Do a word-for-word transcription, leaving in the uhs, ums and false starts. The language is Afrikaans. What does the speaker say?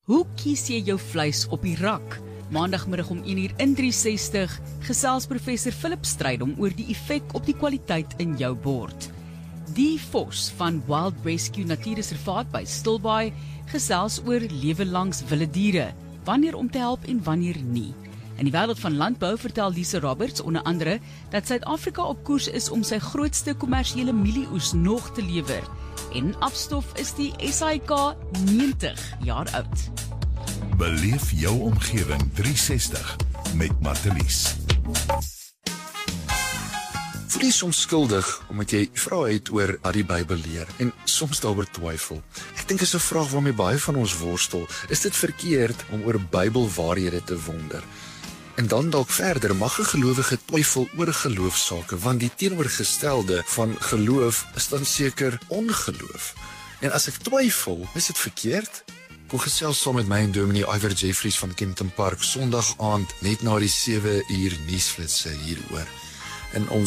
Hoe kies jy jou vleis op die rak? Maandagmiddag om een uur in drie sestig gesels professor Philip Strydom oor die effek op die kwaliteit in jou bord. Die Vos van Wild Rescue Natuurreservaat by Stilbaai gesels oor lewe langs wilde diere, wanneer om te help en wanneer nie. In die wêreld van landbou vertel Lise Roberts onder andere dat Suid-Afrika op koers is om sy grootste kommersiële mielieoes nog te lewer. En afstof is die S A I K negentig jaar oud. Beleef jou omgewing drie sestig met Martelies. Voel jy soms skuldig omdat jy vrae het oor wat die Bybel leer en soms daaroor twyfel? Ek dink is 'n vraag waarmee baie van ons worstel. Is dit verkeerd om oor Bybelwaarhede te wonder? En dan dalk verder, mag 'n gelowige twyfel oor geloofsake, want die teenoorgestelde van geloof is dan seker ongeloof. En as ek twyfel, is dit verkeerd? Kom gesels saam met my en Dominee Iver Jeffries van Kenton Park Sondag aand net na die sewe uur nuusflitsse hieroor. En ons